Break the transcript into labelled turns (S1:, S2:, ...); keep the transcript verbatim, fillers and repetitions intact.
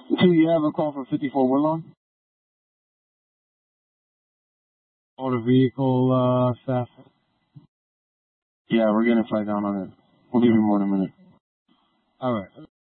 S1: Do you have a call for fifty-four Woodlawn?
S2: Motor vehicle uh, theft.
S1: Yeah, we're getting a flag down on it. We'll give you more in a minute.
S2: All right.